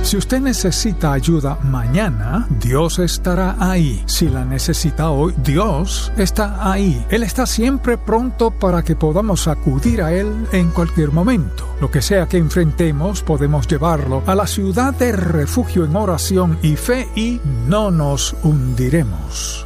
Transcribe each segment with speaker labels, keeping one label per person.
Speaker 1: Si usted necesita ayuda mañana, Dios estará ahí. Si la necesita hoy, Dios está ahí. Él está siempre pronto para que podamos acudir a Él en cualquier momento. Lo que sea que enfrentemos, podemos llevarlo a la ciudad de refugio en oración y fe y no nos hundiremos.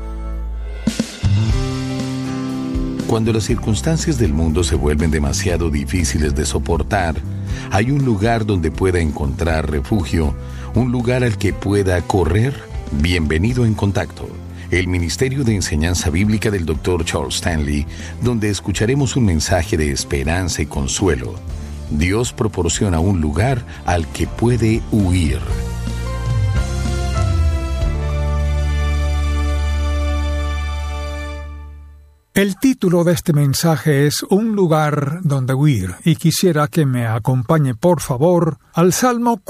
Speaker 2: Cuando las circunstancias del mundo se vuelven demasiado difíciles de soportar, hay un lugar donde pueda encontrar refugio, un lugar al que pueda correr. Bienvenido en Contacto, el Ministerio de Enseñanza Bíblica del Dr. Charles Stanley, donde escucharemos un mensaje de esperanza y consuelo. Dios proporciona un lugar al que puede huir.
Speaker 1: El título de este mensaje es Un lugar donde huir, y quisiera que me acompañe por favor al Salmo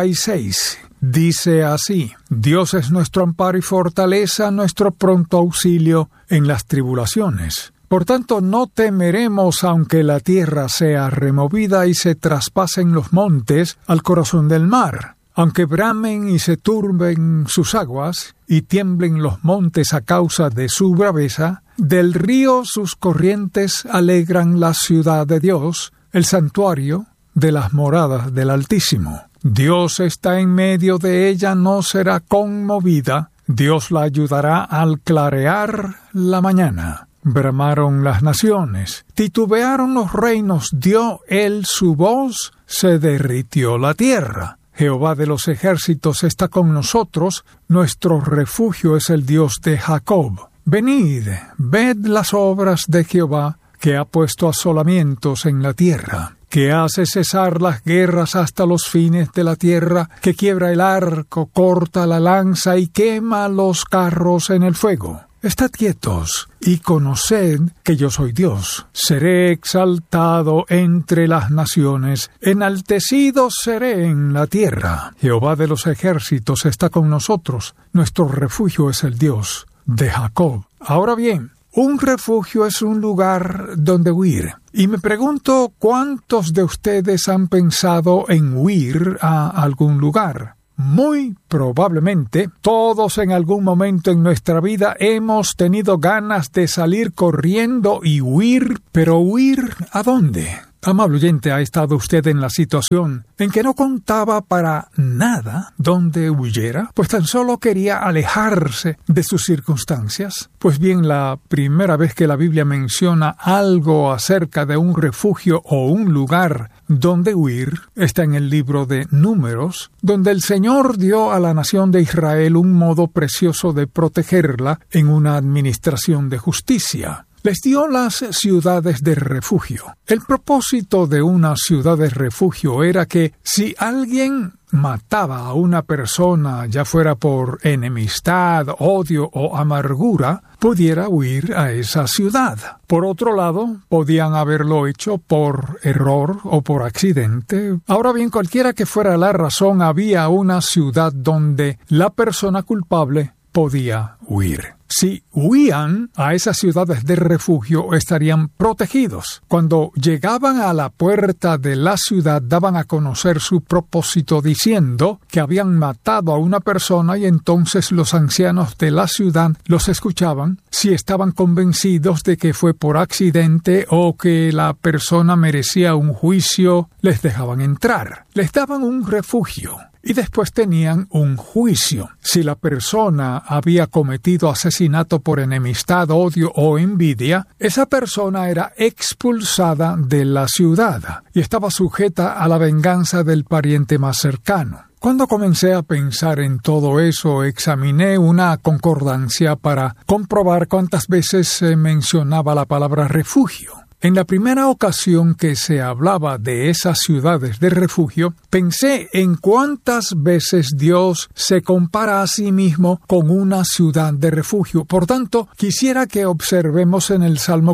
Speaker 1: 46. Dice así: Dios es nuestro amparo y fortaleza, nuestro pronto auxilio en las tribulaciones. Por tanto, no temeremos aunque la tierra sea removida y se traspasen los montes al corazón del mar. Aunque bramen y se turben sus aguas, y tiemblen los montes a causa de su braveza, del río sus corrientes alegran la ciudad de Dios, el santuario de las moradas del Altísimo. Dios está en medio de ella, no será conmovida. Dios la ayudará al clarear la mañana. Bramaron las naciones, titubearon los reinos, dio él su voz, se derritió la tierra. Jehová de los ejércitos está con nosotros, nuestro refugio es el Dios de Jacob. Venid, ved las obras de Jehová, que ha puesto asolamientos en la tierra, que hace cesar las guerras hasta los fines de la tierra, que quiebra el arco, corta la lanza y quema los carros en el fuego. Estad quietos y conoced que yo soy Dios. Seré exaltado entre las naciones, enaltecido seré en la tierra. Jehová de los ejércitos está con nosotros. Nuestro refugio es el Dios de Jacob. Ahora bien, un refugio es un lugar donde huir. Y me pregunto, ¿cuántos de ustedes han pensado en huir a algún lugar? Muy probablemente, todos en algún momento en nuestra vida hemos tenido ganas de salir corriendo y huir, pero ¿huir a dónde? Amable oyente, ¿ha estado usted en la situación en que no contaba para nada dónde huyera? Pues tan solo quería alejarse de sus circunstancias. Pues bien, la primera vez que la Biblia menciona algo acerca de un refugio o un lugar donde huir está en el libro de Números, donde el Señor dio a la nación de Israel un modo precioso de protegerla en una administración de justicia. Les dio las ciudades de refugio. El propósito de una ciudad de refugio era que si alguien mataba a una persona, ya fuera por enemistad, odio o amargura, pudiera huir a esa ciudad. Por otro lado, podían haberlo hecho por error o por accidente. Ahora bien, cualquiera que fuera la razón, había una ciudad donde la persona culpable podía huir. Si huían a esas ciudades de refugio, estarían protegidos. Cuando llegaban a la puerta de la ciudad, daban a conocer su propósito diciendo que habían matado a una persona y entonces los ancianos de la ciudad los escuchaban. Si estaban convencidos de que fue por accidente o que la persona merecía un juicio, les dejaban entrar. Les daban un refugio. Y después tenían un juicio. Si la persona había cometido asesinato por enemistad, odio o envidia, esa persona era expulsada de la ciudad y estaba sujeta a la venganza del pariente más cercano. Cuando comencé a pensar en todo eso, examiné una concordancia para comprobar cuántas veces se mencionaba la palabra refugio. En la primera ocasión que se hablaba de esas ciudades de refugio, pensé en cuántas veces Dios se compara a sí mismo con una ciudad de refugio. Por tanto, quisiera que observemos en el Salmo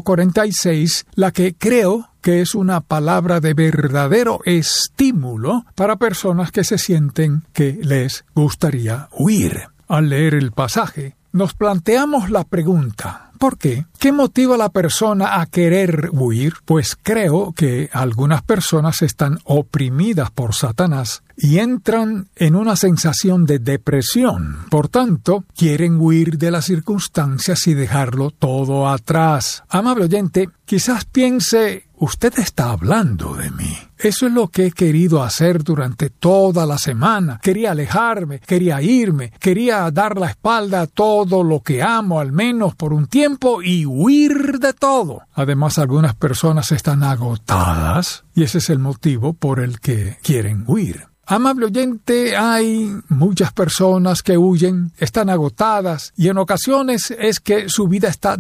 Speaker 1: 46 la que creo que es una palabra de verdadero estímulo para personas que se sienten que les gustaría huir. Al leer el pasaje, nos planteamos la pregunta: ¿Por qué? ¿Qué motiva a la persona a querer huir? Pues creo que algunas personas están oprimidas por Satanás y entran en una sensación de depresión. Por tanto, quieren huir de las circunstancias y dejarlo todo atrás. Amable oyente, quizás piense, usted está hablando de mí. Eso es lo que he querido hacer durante toda la semana. Quería alejarme, quería irme, quería dar la espalda a todo lo que amo, al menos por un tiempo, y huir de todo. Además, algunas personas están agotadas y ese es el motivo por el que quieren huir. Amable oyente, hay muchas personas que huyen, están agotadas y en ocasiones es que su vida está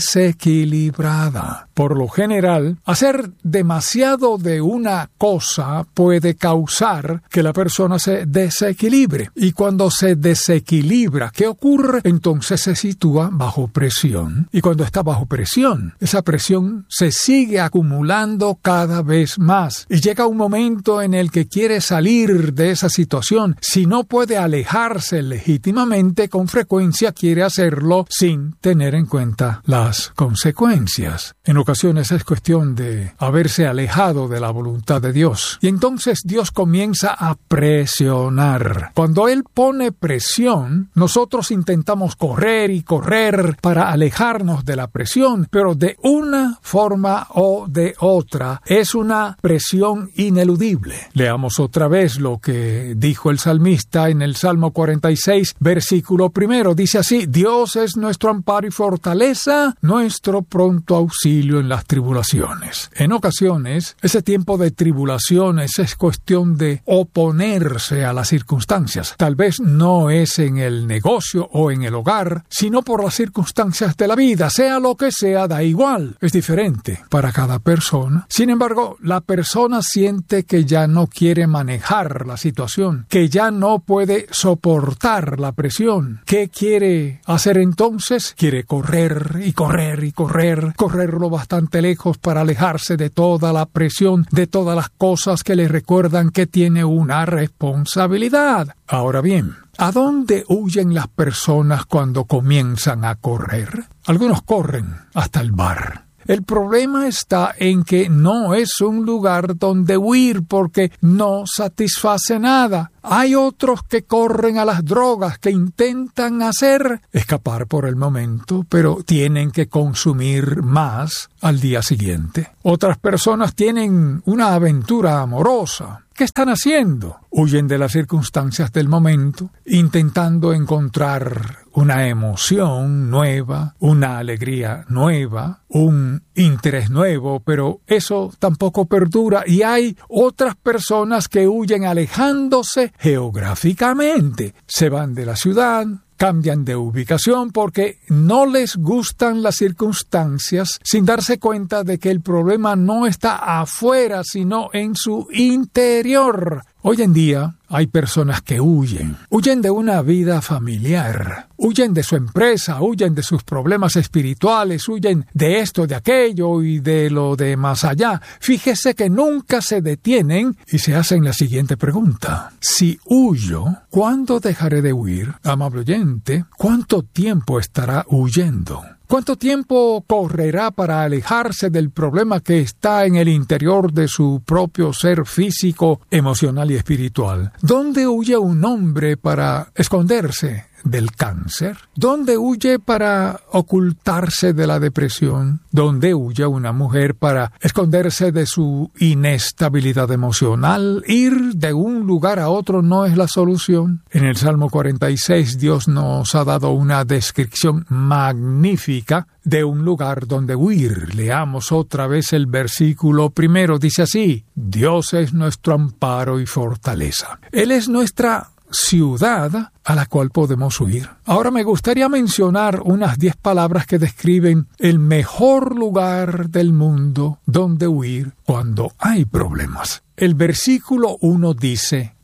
Speaker 1: desequilibrada. Por lo general, hacer demasiado de una cosa puede causar que la persona se desequilibre. Y cuando se desequilibra, ¿qué ocurre? Entonces se sitúa bajo presión. Y cuando está bajo presión, esa presión se sigue acumulando cada vez más. Y llega un momento en el que quiere salir de esa situación. Si no puede alejarse legítimamente, con frecuencia quiere hacerlo sin tener en cuenta las consecuencias. En ocasiones es cuestión de haberse alejado de la voluntad de Dios. Y entonces Dios comienza a presionar. Cuando Él pone presión, nosotros intentamos correr y correr para alejarnos de la presión, pero de una forma o de otra es una presión ineludible. Leamos otra vez lo que dijo el salmista en el Salmo 46, versículo 1. Dice así: Dios es nuestro amparo y fortaleza, nuestro pronto auxilio en las tribulaciones. En ocasiones, ese tiempo de tribulaciones es cuestión de oponerse a las circunstancias. Tal vez no es en el negocio o en el hogar, sino por las circunstancias de la vida. Sea lo que sea, da igual. Es diferente para cada persona. Sin embargo, la persona siente que ya no quiere manejar la situación, que ya no puede soportar la presión. ¿Qué quiere hacer entonces? Quiere correr y correr y correrlo bastante lejos para alejarse de toda la presión, de todas las cosas que le recuerdan que tiene una responsabilidad. Ahora bien, ¿a dónde huyen las personas cuando comienzan a correr? Algunos corren hasta el bar. El problema está en que no es un lugar donde huir porque no satisface nada. Hay otros que corren a las drogas, que intentan escapar por el momento, pero tienen que consumir más al día siguiente. Otras personas tienen una aventura amorosa. ¿Qué están haciendo? Huyen de las circunstancias del momento, intentando encontrar una emoción nueva, una alegría nueva, un interés nuevo, pero eso tampoco perdura. Y hay otras personas que huyen alejándose geográficamente. Se van de la ciudad, cambian de ubicación porque no les gustan las circunstancias, sin darse cuenta de que el problema no está afuera, sino en su interior. Hoy en día hay personas que huyen de una vida familiar, huyen de su empresa, huyen de sus problemas espirituales, huyen de esto, de aquello y de lo de más allá. Fíjese que nunca se detienen y se hacen la siguiente pregunta: si huyo, ¿cuándo dejaré de huir? Amable oyente, ¿cuánto tiempo estará huyendo? ¿Cuánto tiempo correrá para alejarse del problema que está en el interior de su propio ser físico, emocional y espiritual? ¿Dónde huye un hombre para esconderse del cáncer? ¿Dónde huye para ocultarse de la depresión? ¿Dónde huye una mujer para esconderse de su inestabilidad emocional? Ir de un lugar a otro no es la solución. En el Salmo 46 Dios nos ha dado una descripción magnífica de un lugar donde huir. Leamos otra vez el versículo 1. Dice así: Dios es nuestro amparo y fortaleza. Él es nuestra ciudad a la cual podemos huir. Ahora me gustaría mencionar unas 10 palabras que describen el mejor lugar del mundo donde huir cuando hay problemas. El versículo 1 dice: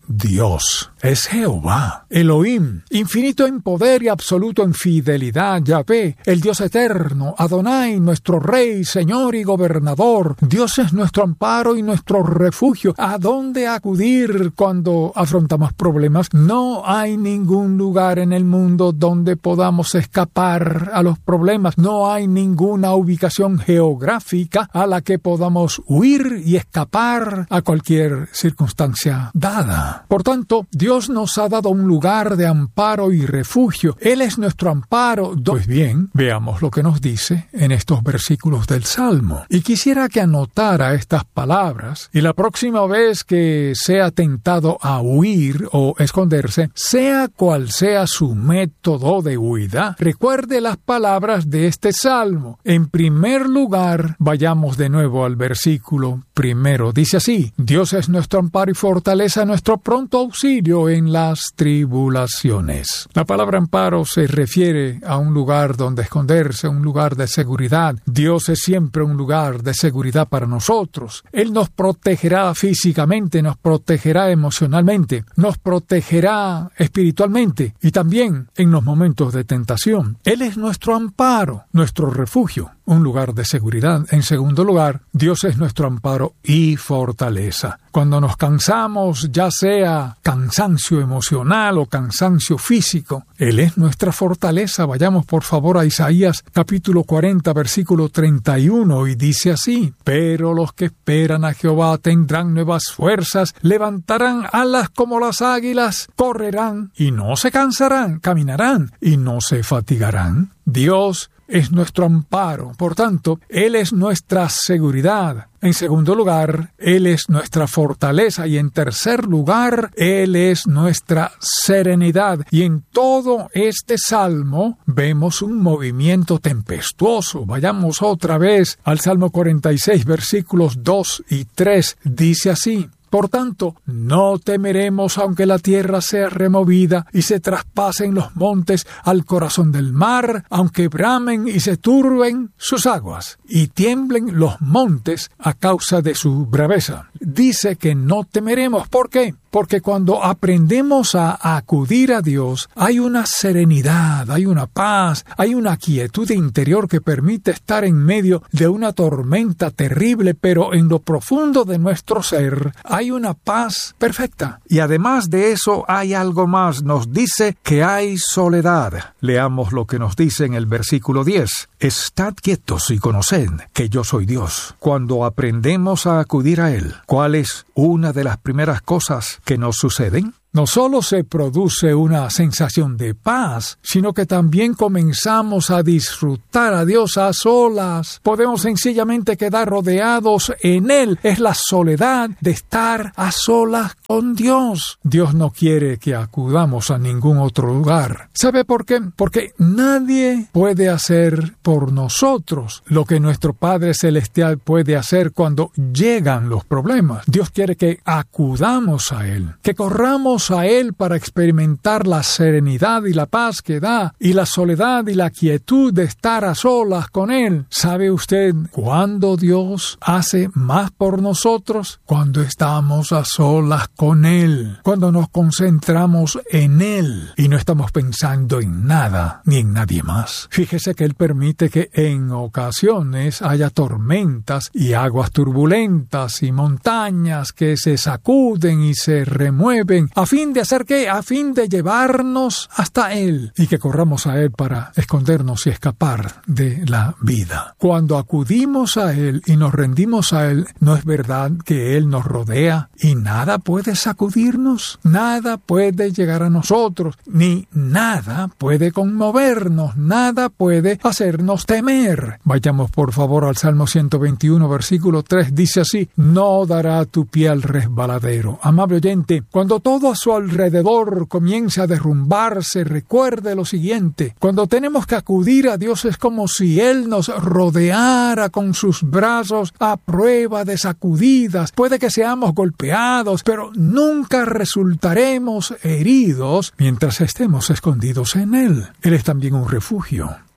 Speaker 1: Dios, es Jehová, Elohim, infinito en poder y absoluto en fidelidad, Yahvé, el Dios eterno, Adonai, nuestro Rey, Señor y Gobernador. Dios es nuestro amparo y nuestro refugio. ¿A dónde acudir cuando afrontamos problemas? No hay ningún lugar en el mundo donde podamos escapar a los problemas. No hay ninguna ubicación geográfica a la que podamos huir y escapar a cualquier circunstancia dada. Por tanto, Dios nos ha dado un lugar de amparo y refugio. Él es nuestro amparo. Pues bien, veamos lo que nos dice en estos versículos del Salmo. Y quisiera que anotara estas palabras, y la próxima vez que sea tentado a huir o esconderse, sea cual sea su método de huida, recuerde las palabras de este Salmo. En primer lugar, vayamos de nuevo al versículo primero. Dice así: Dios es nuestro amparo y fortaleza, nuestro pronto auxilio en las tribulaciones. La palabra amparo se refiere a un lugar donde esconderse, un lugar de seguridad. Dios es siempre un lugar de seguridad para nosotros. Él nos protegerá físicamente, nos protegerá emocionalmente, nos protegerá espiritualmente y también en los momentos de tentación. Él es nuestro amparo, nuestro refugio, un lugar de seguridad. En segundo lugar, Dios es nuestro amparo y fortaleza. Cuando nos cansamos, ya sea cansancio emocional o cansancio físico, Él es nuestra fortaleza. Vayamos por favor a Isaías capítulo 40, versículo 31, y dice así: Pero los que esperan a Jehová tendrán nuevas fuerzas, levantarán alas como las águilas, correrán y no se cansarán, caminarán y no se fatigarán. Dios es nuestro amparo, por tanto, Él es nuestra seguridad. En segundo lugar, Él es nuestra fortaleza, y en tercer lugar, Él es nuestra serenidad. Y en todo este salmo vemos un movimiento tempestuoso. Vayamos otra vez al Salmo 46, versículos 2 y 3. Dice así: Por tanto, no temeremos aunque la tierra sea removida y se traspasen los montes al corazón del mar, aunque bramen y se turben sus aguas y tiemblen los montes a causa de su braveza. Dice que no temeremos. ¿Por qué? Porque cuando aprendemos a acudir a Dios, hay una serenidad, hay una paz, hay una quietud interior que permite estar en medio de una tormenta terrible, pero en lo profundo de nuestro ser hay una paz perfecta. Y además de eso hay algo más. Nos dice que hay soledad. Leamos lo que nos dice en el versículo 10. Estad quietos y conoced que yo soy Dios. Cuando aprendemos a acudir a Él, ¿cuál es una de las primeras cosas que nos suceden? No solo se produce una sensación de paz, sino que también comenzamos a disfrutar a Dios a solas. Podemos sencillamente quedar rodeados en Él. Es la soledad de estar a solas con Dios. Dios no quiere que acudamos a ningún otro lugar. ¿Sabe por qué? Porque nadie puede hacer por nosotros lo que nuestro Padre Celestial puede hacer cuando llegan los problemas. Dios quiere que acudamos a Él, que corramos a Él para experimentar la serenidad y la paz que da, y la soledad y la quietud de estar a solas con Él. ¿Sabe usted cuándo Dios hace más por nosotros? Cuando estamos a solas con Él, cuando nos concentramos en Él y no estamos pensando en nada ni en nadie más. Fíjese que Él permite que en ocasiones haya tormentas y aguas turbulentas y montañas que se sacuden y se remueven. ¿A fin de hacer qué? A fin de llevarnos hasta Él y que corramos a Él para escondernos y escapar de la vida. Cuando acudimos a Él y nos rendimos a Él, ¿no es verdad que Él nos rodea y nada puede sacudirnos? Nada puede llegar a nosotros, ni nada puede conmovernos, nada puede hacernos temer. Vayamos por favor al Salmo 121, versículo 3, dice así: No dará tu pie al resbaladero. Amable oyente, cuando todo a su alrededor comienza a derrumbarse, recuerde lo siguiente: cuando tenemos que acudir a Dios es como si Él nos rodeara con sus brazos a prueba de sacudidas. Puede que seamos golpeados, pero nunca resultaremos heridos mientras estemos escondidos en Él. Él es también un refugio.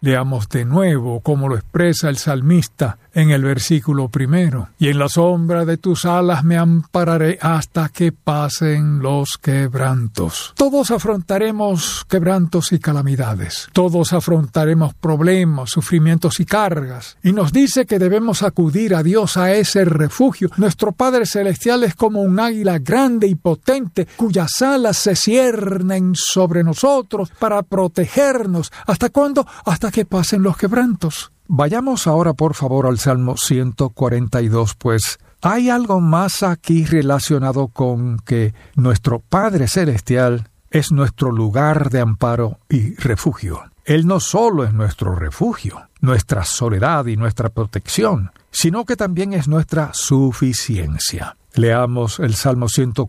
Speaker 1: Leamos de nuevo cómo lo expresa el salmista en el versículo 1. Y en la sombra de tus alas me ampararé hasta que pasen los quebrantos. Todos afrontaremos quebrantos y calamidades. Todos afrontaremos problemas, sufrimientos y cargas. Y nos dice que debemos acudir a Dios, a ese refugio. Nuestro Padre Celestial es como un águila grande y potente, cuyas alas se ciernen sobre nosotros para protegernos. ¿Hasta cuándo? Hasta que pasen los quebrantos. Vayamos ahora, por favor, al Salmo 142, pues hay algo más aquí relacionado con que nuestro Padre Celestial es nuestro lugar de amparo y refugio. Él no solo es nuestro refugio, nuestra soledad y nuestra protección, sino que también es nuestra suficiencia. Leamos el Salmo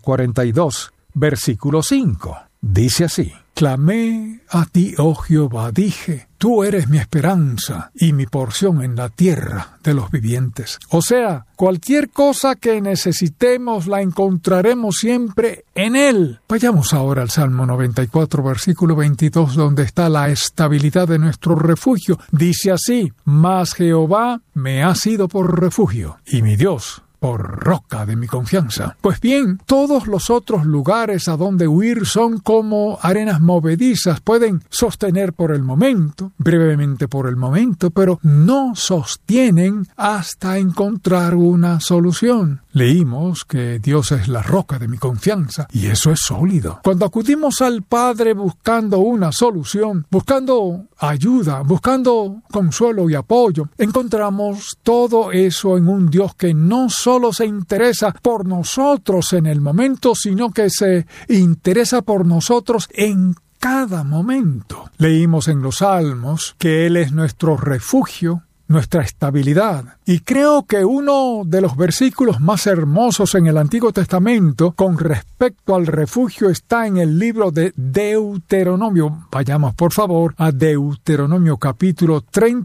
Speaker 1: 142, versículo 5. Dice así: Clamé a ti, oh Jehová, dije, tú eres mi esperanza y mi porción en la tierra de los vivientes. O sea, cualquier cosa que necesitemos la encontraremos siempre en Él. Vayamos ahora al Salmo 94, versículo 22, donde está la estabilidad de nuestro refugio. Dice así: Mas Jehová me ha sido por refugio, y mi Dios por roca de mi confianza. Pues bien, todos los otros lugares a donde huir son como arenas movedizas. Pueden sostener por el momento, brevemente por el momento, pero no sostienen hasta encontrar una solución. Leímos que Dios es la roca de mi confianza, y eso es sólido. Cuando acudimos al Padre buscando una solución, buscando ayuda, buscando consuelo y apoyo, encontramos todo eso en un Dios que no solo se interesa por nosotros en el momento, sino que se interesa por nosotros en cada momento. Leímos en los Salmos que Él es nuestro refugio, nuestra estabilidad. Y creo que uno de los versículos más hermosos en el Antiguo Testamento con respecto al refugio está en el libro de Deuteronomio. Vayamos por favor a Deuteronomio capítulo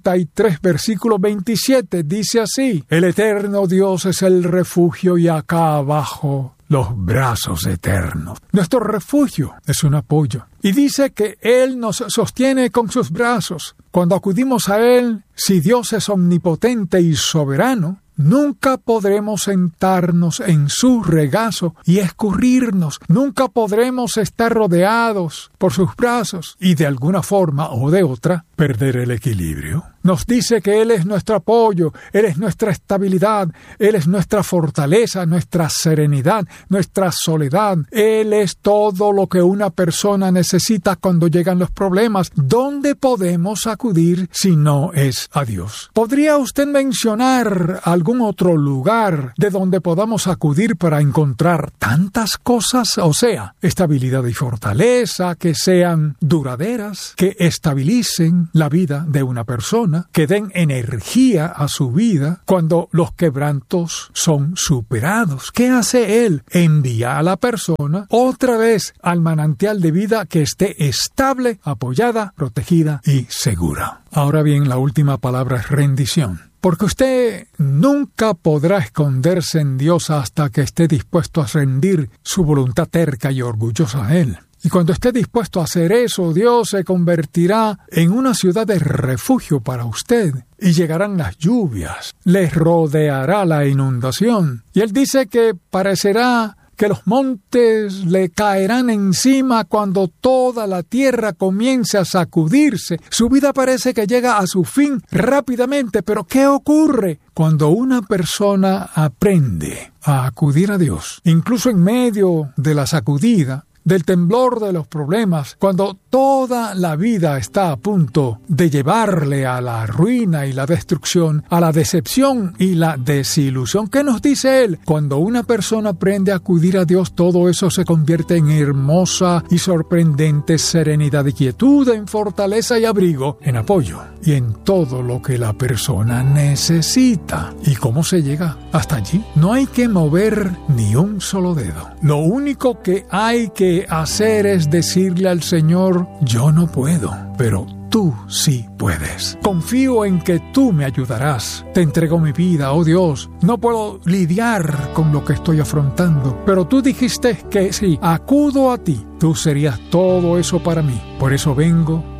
Speaker 1: 33, versículo 27. Dice así: El eterno Dios es el refugio y acá abajo los brazos eternos. Nuestro refugio es un apoyo. Y dice que Él nos sostiene con sus brazos. Cuando acudimos a Él, si Dios es omnipotente y soberano, nunca podremos sentarnos en su regazo y escurrirnos. Nunca podremos estar rodeados por sus brazos y de alguna forma o de otra perder el equilibrio. Nos dice que Él es nuestro apoyo, Él es nuestra estabilidad, Él es nuestra fortaleza, nuestra serenidad, nuestra soledad. Él es todo lo que una persona necesita cuando llegan los problemas. ¿Dónde podemos acudir si no es a Dios? ¿Podría usted mencionar algún otro lugar de donde podamos acudir para encontrar tantas cosas? O sea, estabilidad y fortaleza que sean duraderas, que estabilicen la vida de una persona, que den energía a su vida cuando los quebrantos son superados. ¿Qué hace Él? Envía a la persona otra vez al manantial de vida que esté estable, apoyada, protegida y segura. Ahora bien, la última palabra es rendición. Porque usted nunca podrá esconderse en Dios hasta que esté dispuesto a rendir su voluntad terca y orgullosa a Él. Y cuando esté dispuesto a hacer eso, Dios se convertirá en una ciudad de refugio para usted. Y llegarán las lluvias, les rodeará la inundación. Y Él dice que parecerá que los montes le caerán encima cuando toda la tierra comience a sacudirse. Su vida parece que llega a su fin rápidamente, pero ¿qué ocurre? Cuando una persona aprende a acudir a Dios, incluso en medio de la sacudida, del temblor de los problemas, cuando toda la vida está a punto de llevarle a la ruina y la destrucción, a la decepción y la desilusión. ¿Qué nos dice Él? Cuando una persona aprende a acudir a Dios, todo eso se convierte en hermosa y sorprendente serenidad y quietud, en fortaleza y abrigo, en apoyo y en todo lo que la persona necesita. ¿Y cómo se llega hasta allí? No hay que mover ni un solo dedo. Lo único que hay que hacer es decirle al Señor: yo no puedo, pero tú sí puedes. Confío en que tú me ayudarás. Te entrego mi vida, oh Dios. No puedo lidiar con lo que estoy afrontando, pero tú dijiste que si acudo a ti, tú serías todo eso para mí. Por eso vengo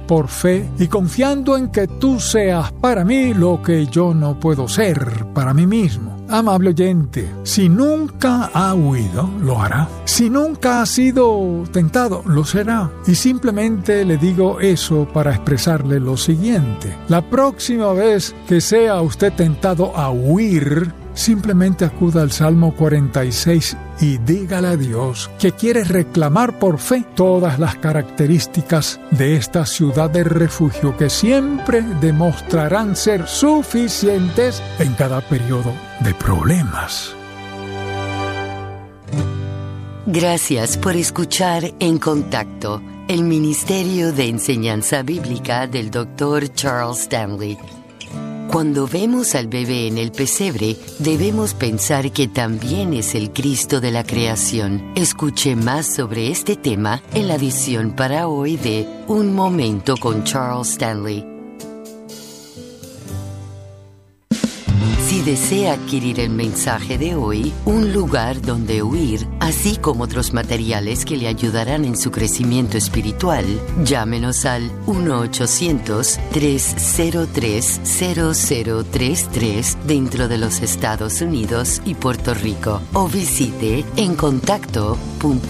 Speaker 1: por fe y confiando en que tú seas para mí lo que yo no puedo ser para mí mismo. Amable oyente, si nunca ha huido, lo hará. Si nunca ha sido tentado, lo será. Y simplemente le digo eso para expresarle lo siguiente. La próxima vez que sea usted tentado a huir, simplemente acuda al Salmo 46 y dígale a Dios que quiere reclamar por fe todas las características de esta ciudad de refugio que siempre demostrarán ser suficientes en cada periodo de problemas.
Speaker 3: Gracias por escuchar En Contacto, el Ministerio de Enseñanza Bíblica del Dr. Charles Stanley. Cuando vemos al bebé en el pesebre, debemos pensar que también es el Cristo de la creación. Escuche más sobre este tema en la edición para hoy de Un Momento con Charles Stanley. Si desea adquirir el mensaje de hoy, Un lugar donde huir, así como otros materiales que le ayudarán en su crecimiento espiritual, llámenos al 1-800-303-0033 dentro de los Estados Unidos y Puerto Rico o visite encontacto.org.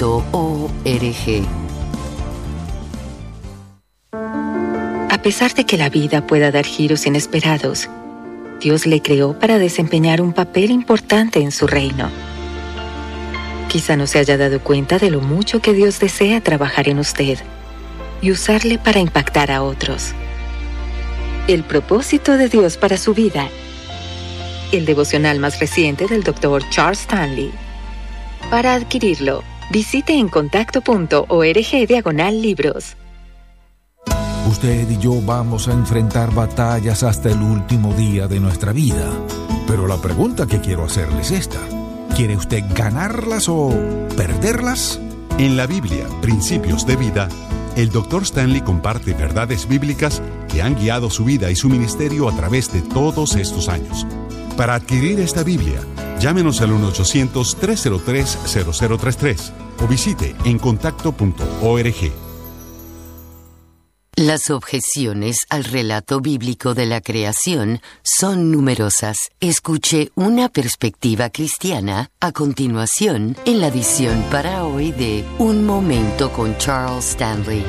Speaker 4: A pesar de que la vida pueda dar giros inesperados, Dios le creó para desempeñar un papel importante en su reino. Quizá no se haya dado cuenta de lo mucho que Dios desea trabajar en usted y usarle para impactar a otros. El propósito de Dios para su vida. El devocional más reciente del Dr. Charles Stanley. Para adquirirlo, visite encontacto.org/libros.
Speaker 5: Usted y yo vamos a enfrentar batallas hasta el último día de nuestra vida. Pero la pregunta que quiero hacerle es esta. ¿Quiere usted ganarlas o perderlas?
Speaker 6: En la Biblia, Principios de Vida, el Dr. Stanley comparte verdades bíblicas que han guiado su vida y su ministerio a través de todos estos años. Para adquirir esta Biblia, llámenos al 1-800-303-0033 o visite encontacto.org.
Speaker 3: Las objeciones al relato bíblico de la creación son numerosas. Escuche una perspectiva cristiana a continuación en la edición para hoy de Un Momento con Charles Stanley.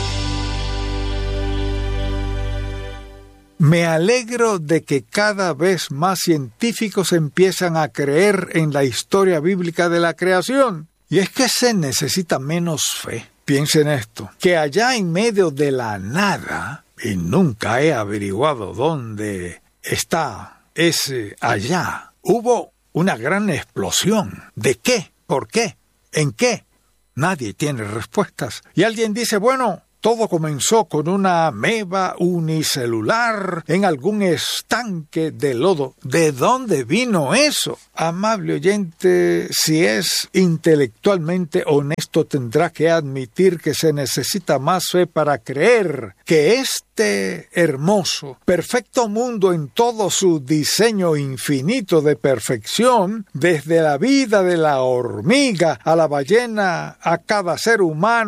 Speaker 1: Me alegro de que cada vez más científicos empiezan a creer en la historia bíblica de la creación. Y es que se necesita menos fe. Piensen esto, que allá en medio de la nada, y nunca he averiguado dónde está ese allá, hubo una gran explosión. ¿De qué? ¿Por qué? ¿En qué? Nadie tiene respuestas. Y alguien dice, bueno, todo comenzó con una ameba unicelular en algún estanque de lodo. ¿De dónde vino eso? Amable oyente, si es intelectualmente honesto, tendrá que admitir que se necesita más fe para creer que este hermoso, perfecto mundo en todo su diseño infinito de perfección, desde la vida de la hormiga a la ballena, a cada ser humano,